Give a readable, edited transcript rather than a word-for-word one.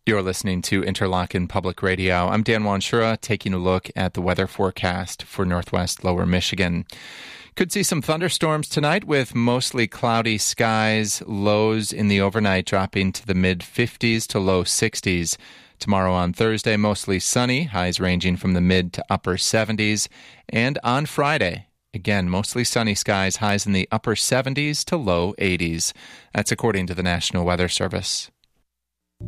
You're listening to Interlochen Public Radio. I'm Dan Wanshura, taking a look at the weather forecast for northwest lower Michigan. Could see some thunderstorms tonight with mostly cloudy skies, lows in the overnight dropping to the mid-50s to low 60s. Tomorrow on Thursday, mostly sunny, highs ranging from the mid to upper 70s. And on Friday, again, mostly sunny skies, highs in the upper 70s to low 80s. That's according to the National Weather Service.